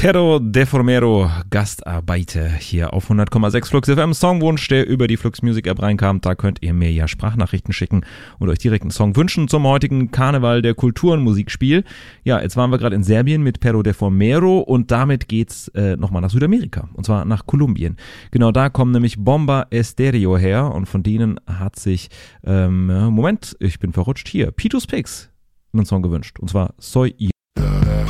Pero Deformero, Gastarbeiter hier auf 100,6 Flux FM. Songwunsch, der über die Flux Music App reinkam. Da könnt ihr mir ja Sprachnachrichten schicken und euch direkt einen Song wünschen zum heutigen Karneval der Kulturen-Musikspiel. Ja, jetzt waren wir gerade in Serbien mit Pero Deformero und damit geht's nochmal nach Südamerika und zwar nach Kolumbien. Genau da kommen nämlich Bomba Estéreo her und von denen hat sich, Moment, ich bin verrutscht, hier, Pitos Pigs einen Song gewünscht und zwar Soy Yo.